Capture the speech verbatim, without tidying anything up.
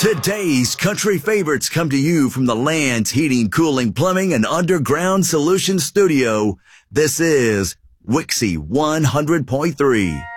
Today's country favorites come to you from the Land's Heating, Cooling, Plumbing, and Underground Solutions Studio. This is Wixie one hundred point three.